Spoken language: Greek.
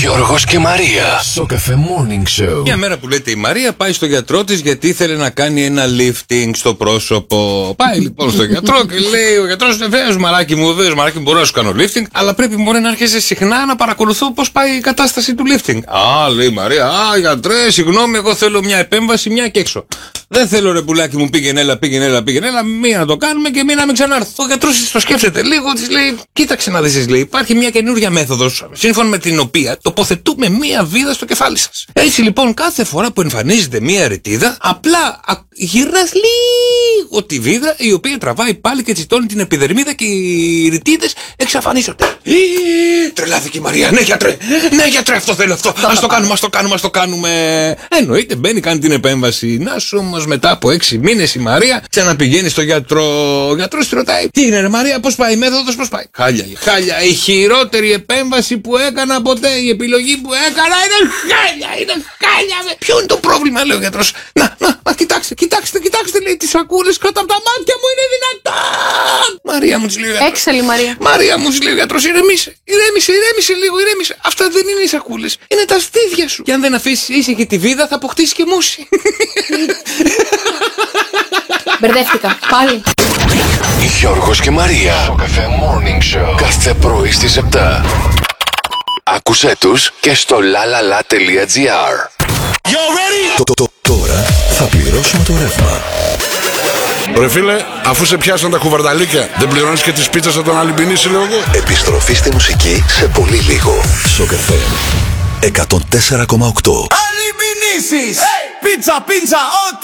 Γιώργος και Μαρία. Στο Cafe Morning Show. Μια μέρα που λέτε η Μαρία πάει στο γιατρό της γιατί ήθελε να κάνει ένα lifting στο πρόσωπο. Πάει λοιπόν στο γιατρό και λέει ο γιατρός: βεβαίως μαράκι μου, μπορώ να σου κάνω lifting, αλλά πρέπει μόνο να έρχεσαι συχνά να παρακολουθώ πώς πάει η κατάσταση του lifting. Α, λέει η Μαρία, γιατρέ, συγγνώμη, εγώ θέλω μια επέμβαση, μια και έξω. Δεν θέλω ρε πουλάκι μου, πήγαινε έλα, μία να το κάνουμε και μία να μην ξανάρθω. Ο γιατρός το σκέφτεται λίγο, της λέει: κοίταξε να δεις, λέει, υπάρχει μια καινούργια μέθοδος, σύμφωνα με την οποία τοποθετούμε μία βίδα στο κεφάλι σας. Έτσι λοιπόν, κάθε φορά που εμφανίζεται μία ρητίδα, απλά γυρνάς λίγο τη βίδα, η οποία τραβάει πάλι και τσιτώνει την επιδερμίδα και οι ρητίδες εξαφανίζονται. Τρελάθηκε η Μαρία. Ναι, γιατρέ, αυτό θέλω, αυτό. Ας το κάνουμε. Εννοείται, μπαίνει, κάνει την επέμβαση. Να σου όμως μετά από 6 μήνες η Μαρία ξαναπηγαίνει στο γιατρό. Ο γιατρός τη ρωτάει: τι είναι, ρε Μαρία, πώς πάει η μέθοδος, πώς πάει? Χάλια. Η χειρότερη επέμβαση που έκανα ποτέ. Η επιλογή που έκανα είναι χάλια. Ποιο είναι το πρόβλημα, λέει ο γιατρός. Να, κοιτάξτε, λέει, τις σακούλες κάτω από τα μάτια μου, είναι δυνατόν. Μαρία μου, της λέει ο γιατρός. Έξαλλη Μαρία. Μαρία μου, της λέει ο γιατρός, ηρέμησε λίγο. Αυτά δεν είναι οι σακούλες, είναι τα στήθια σου. Και αν δεν αφήσεις ήσυχη τη βίδα, θα αποκτήσει και μousse. Μπερδεύτηκα. Πάλι. Γιώργος και Μαρία. Στο Cafe Morning Show. Κάθε πρωί στις 7. Άκουσέ τους και στο lalala.gr. Τώρα θα πληρώσουμε το ρεύμα. Ρε φίλε, αφού σε πιάσαν τα κουβαρνταλίκια, δεν πληρώνεις και τις πίτσες από τον Αλυμπινίση, λέω εγώ. Επιστροφή στη μουσική σε πολύ λίγο. Στο Cafe 104,8. Αλυμπινίσεις! Πίτσα, ό,τι